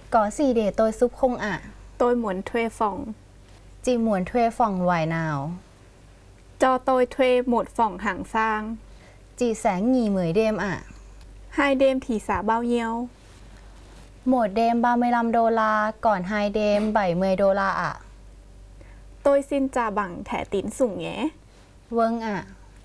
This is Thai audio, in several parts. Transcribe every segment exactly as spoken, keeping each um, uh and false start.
Có gì để tôi giúp không ạ? Tôi muốn thuê phòng. Chị muốn thuê phòng ngoài nào? Cho tôi thuê một phòng hạng sang. Chị sẽ nghỉ mấy đêm ạ? Hai đêm thì giá bao nhiêu? Một đêm ba mươi lăm đô la, còn hai đêm bảy mươi đô la ạ. Tôi xin trả bằng thẻ tín dụng nhé. Vâng ạ.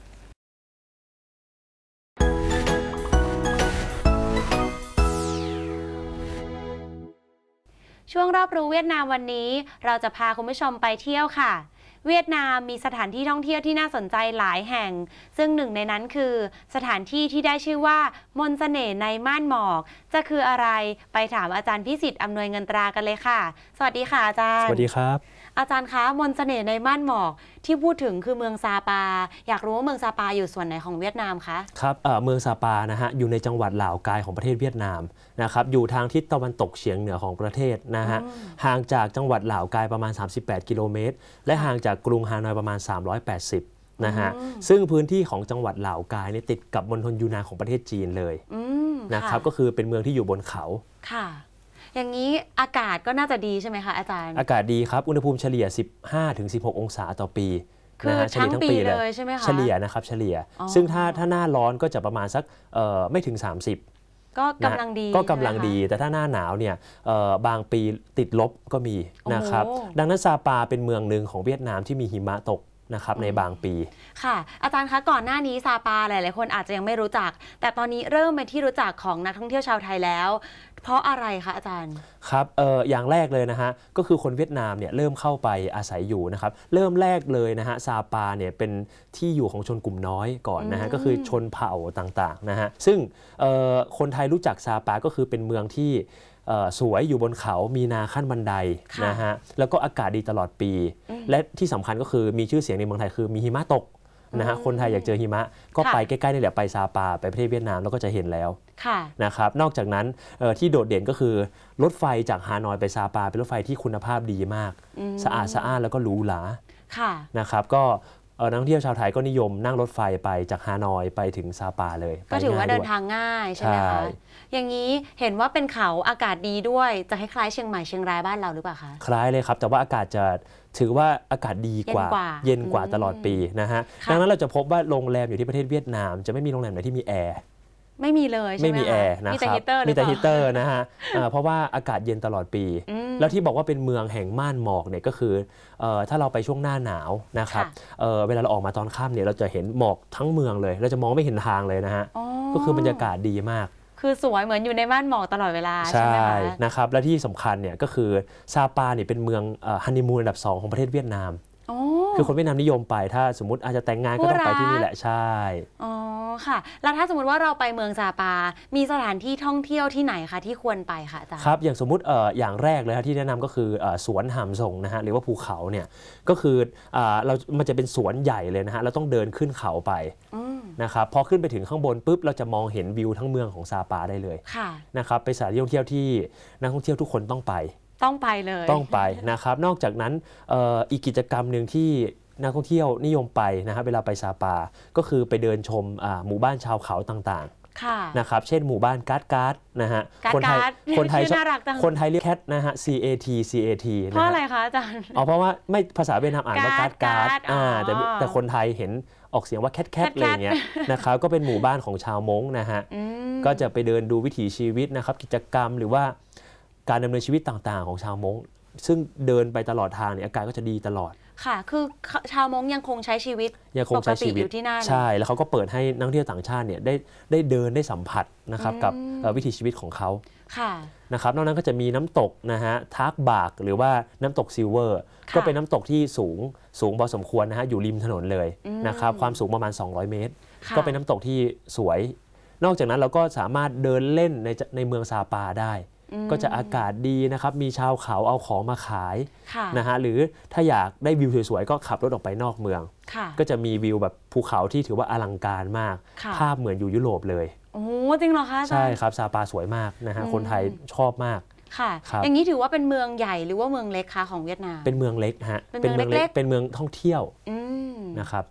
ช่วงรอบรู้เวียดนามวันนี้เราจะพาคุณผู้ชมไปเที่ยวค่ะเวียดนามมีสถานที่ท่องเที่ยวที่น่าสนใจหลายแห่งซึ่งหนึ่งในนั้นคือสถานที่ที่ได้ชื่อว่ามนต์เสน่ห์ในม่านหมอกจะคืออะไรไปถามอาจารย์พิสิทธิ์อำนวยเงินตรากันเลยค่ะสวัสดีค่ะอาจารย์สวัสดีครับอาจารย์คะมนต์เสน่ห์ในม่านหมอกที่พูดถึงคือเมืองซาปาอยากรู้ว่าเมืองซาปาอยู่ส่วนไหนของเวียดนามคะครับเอ่อเมืองซาปานะฮะอยู่ในจังหวัดหล่าวกายของประเทศเวียดนามนะครับอยู่ทางทิศตะวันตกเฉียงเหนือของประเทศนะฮะห่างจากจังหวัดหล่าวกายประมาณสามสิบแปดกิโลเมตรและห่างจากกรุงฮานอยประมาณสามร้อยแปดสิบนะฮะซึ่งพื้นที่ของจังหวัดหล่าวกายนี่ติดกับมณฑลยูนานของประเทศจีนเลยนะครับก็คือเป็นเมืองที่อยู่บนเขาค่ะอย่างนี้อากาศก็น่าจะดีใช่ไหมคะอาจารย์อากาศดีครับอุณหภูมิเฉลี่ย สิบห้าถึงสิบหก องศาต่อปีคือทั้งปีเลยใช่ไหมคะเฉลี่ยนะครับเฉลี่ยซึ่งถ้าถ้าหน้าร้อนก็จะประมาณสักไม่ถึงสามสิบก็กำลังดีก็กำลังดีแต่ถ้าหน้าหนาวเนี่ยบางปีติดลบก็มีนะครับดังนั้นซาปาเป็นเมืองหนึ่งของเวียดนามที่มีหิมะตกนะครับในบางปีค่ะอาจารย์คะก่อนหน้านี้ซาปาหลายๆคนอาจจะยังไม่รู้จักแต่ตอนนี้เริ่มเป็นที่รู้จักของนักท่องเที่ยวชาวไทยแล้วเพราะอะไรคะอาจารย์ครับเอ่ออย่างแรกเลยนะฮะก็คือคนเวียดนามเนี่ยเริ่มเข้าไปอาศัยอยู่นะครับเริ่มแรกเลยนะฮะซาปาเนี่ยเป็นที่อยู่ของชนกลุ่มน้อยก่อนนะฮะก็คือชนเผ่าต่างๆนะฮะซึ่งคนไทยรู้จักซาปาก็คือเป็นเมืองที่สวยอยู่บนเขามีนาขั้นบันไดนะฮะแล้วก็อากาศดีตลอดปีและที่สำคัญก็คือมีชื่อเสียงในเมืองไทยคือมีหิมะตกนะฮะคนไทยอยากเจอหิมะก็ไปใกล้ๆนี่แหละไปซาปาไปประเทศเวียดนามแล้วก็จะเห็นแล้วนะครับนอกจากนั้นที่โดดเด่นก็คือรถไฟจากฮานอยไปซาปาเป็นรถไฟที่คุณภาพดีมากสะอาดสะอ้านแล้วก็หรูหรานะครับก็นักท่องเที่ยวชาวไทยก็นิยมนั่งรถไฟไปจากฮานอยไปถึงซาปาเลยก็ถือว่าเดินทางง่ายใช่ไหมคะอย่างนี้เห็นว่าเป็นเขาอากาศดีด้วยจะคล้ายๆเชียงใหม่เชียงรายบ้านเราหรือเปล่าคะคล้ายเลยครับแต่ว่าอากาศจะถือว่าอากาศดีกว่าเย็นกว่าตลอดปีนะฮะดังนั้นเราจะพบว่าโรงแรมอยู่ที่ประเทศเวียดนามจะไม่มีโรงแรมไหนที่มีแอร์ไม่มีเลยใช่ไหมไม่มีแอร์นะครับมีแต่ฮีเตอร์นะฮะเพราะว่าอากาศเย็นตลอดปีแล้วที่บอกว่าเป็นเมืองแห่งม่านหมอกเนี่ยก็คือถ้าเราไปช่วงหน้าหนาวนะครับเวลาเราออกมาตอนค่ำเนี่ยเราจะเห็นหมอกทั้งเมืองเลยเราจะมองไม่เห็นทางเลยนะฮะก็คือบรรยากาศดีมากคือสวยเหมือนอยู่ในม่านหมอกตลอดเวลาใช่ไหมคะนะครับและที่สำคัญเนี่ยก็คือซาปาเนี่ยเป็นเมืองฮันนีมูนอันดับสองของประเทศเวียดนามคือคนเวียดนามนิยมไปถ้าสมมติอาจจะแต่งงานก็ต้องไปที่นี่แหละใช่อ๋อค่ะแล้วถ้าสมมติว่าเราไปเมืองซาปามีสถานที่ท่องเที่ยวที่ไหนคะที่ควรไปคะอาจารย์ครับอย่างสมมติเอ่ออย่างแรกเลยที่แนะนำก็คือสวนหามส่งนะฮะหรือว่าภูเขาเนี่ยก็คือเรามันจะเป็นสวนใหญ่เลยนะฮะเราต้องเดินขึ้นเขาไปนะครับพอขึ้นไปถึงข้างบนปุ๊บเราจะมองเห็นวิวทั้งเมืองของซาปาได้เลยนะครับไปสถานที่ท่องเที่ยวที่นักท่องเที่ยวทุกคนต้องไปต้องไปเลยต้องไปนะครับนอกจากนั้นอีกกิจกรรมหนึ่งที่นักท่องเที่ยวนิยมไปนะครับเวลาไปซาปาก็คือไปเดินชมหมู่บ้านชาวเขาต่างๆนะครับเช่นหมู่บ้านการ์ดการ์ดนะฮะคนไทยคนไทยคนไทยเรียกแคทนะฮะ C A T C A T เพราะอะไรคะอาจารย์อ๋อเพราะว่าไม่ภาษาเวียดนามอ่านว่าการ์ดการ์ดแต่แต่คนไทยเห็นออกเสียงว่าแคทแคทอะไรเงี้ยนะครับก็เป็นหมู่บ้านของชาวม้งนะฮะก็จะไปเดินดูวิถีชีวิตนะครับกิจกรรมหรือว่าการดำเนินชีวิตต่างๆของชาวม้งซึ่งเดินไปตลอดทางเนี่ยอากาศก็จะดีตลอดค่ะคือชาวม้งยังคงใช้ชีวิตยังคงใช้ชีวิตอยู่ที่นั่นใช่แล้วเขาก็เปิดให้นักท่องเที่ยวต่างชาติเนี่ยได้ได้เดินได้สัมผัสนะครับกับวิถีชีวิตของเขาค่ะนะครับนอกนั้นก็จะมีน้ำตกนะฮะทากบากหรือว่าน้ำตกซิลเวอร์ก็เป็นน้ำตกที่สูงสูงพอสมควรนะฮะอยู่ริมถนนเลยนะครับความสูงประมาณสองร้อยเมตรก็เป็นน้ำตกที่สวยนอกจากนั้นเราก็สามารถเดินเล่นในในเมืองซาปาได้ก็จะอากาศดีนะครับมีชาวเขาเอาของมาขายนะฮะหรือถ้าอยากได้วิวสวยๆก็ขับรถออกไปนอกเมืองก็จะมีวิวแบบภูเขาที่ถือว่าอลังการมากภาพเหมือนอยู่ยุโรปเลยโอ้จริงเหรอคะใช่ครับซาปาสวยมากนะฮะคนไทยชอบมากค่ะอย่างนี้ถือว่าเป็นเมืองใหญ่หรือว่าเมืองเล็กคะของเวียดนามเป็นเมืองเล็กฮะเป็นเมืองเล็กเป็นเมืองท่องเที่ยวนะครับ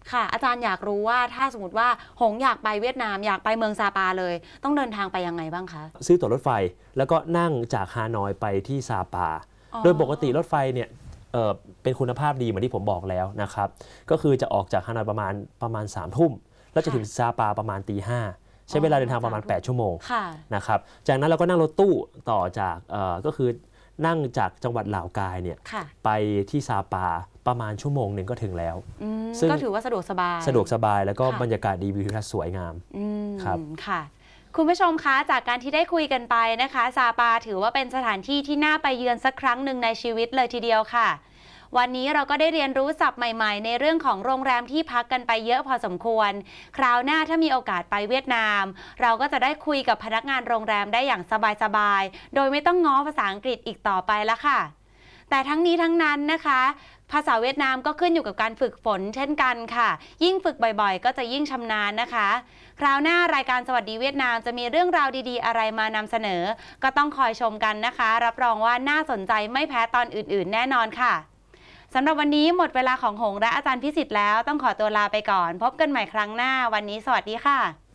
ค่ะอาจารย์อยากรู้ว่าถ้าสมมติว่าหงอยากไปเวียดนามอยากไปเมืองซาปาเลยต้องเดินทางไปยังไงบ้างคะซื้อตั๋วรถไฟแล้วก็นั่งจากฮานอยไปที่ซาปาอ๋อโดยปกติรถไฟเนี่ยเอ่อเป็นคุณภาพดีเหมือนที่ผมบอกแล้วนะครับก็คือจะออกจากฮานอยประมาณประมาณสามทุ่มแล้วจะถึงซาปาประมาณตีห้าใช้เวลาเดินทางประมาณแปดชั่วโมงค่ะนะครับจากนั้นเราก็นั่งรถตู้ต่อจากเอ่อก็คือนั่งจากจังหวัดเหล่ากายเนี่ยค่ะไปที่ซาปาประมาณชั่วโมงหนึ่งก็ถึงแล้วอืมซึ่งก็ถือว่าสะดวกสบายสะดวกสบายแล้วก็ค่ะบรรยากาศดีวิวทัศน์สวยงามอืมครับค่ะ คุณผู้ชมคะจากการที่ได้คุยกันไปนะคะซาปาถือว่าเป็นสถานที่ที่น่าไปเยือนสักครั้งหนึ่งในชีวิตเลยทีเดียวค่ะ วันนี้เราก็ได้เรียนรู้ศัพท์ใหม่ๆ ในเรื่องของโรงแรมที่พักกันไปเยอะพอสมควร คราวหน้าถ้ามีโอกาสไปเวียดนาม เราก็จะได้คุยกับพนักงานโรงแรมได้อย่างสบายๆ โดยไม่ต้องง้อภาษาอังกฤษอีกต่อไปแล้วค่ะ แต่ทั้งนี้ทั้งนั้นนะคะ ภาษาเวียดนามก็ขึ้นอยู่กับการฝึกฝนเช่นกันค่ะ ยิ่งฝึกบ่อยๆ ก็จะยิ่งชำนาญนะคะ คราวหน้ารายการสวัสดีเวียดนามจะมีเรื่องราวดีๆ อะไรมานำเสนอ ก็ต้องคอยชมกันนะคะ รับรองว่าน่าสนใจไม่แพ้ตอนอื่นๆ แน่นอนค่ะสำหรับวันนี้หมดเวลาของหงและอาจารย์พิสิทธิ์แล้วต้องขอตัวลาไปก่อน พบกันใหม่ครั้งหน้าวันนี้สวัสดีค่ะ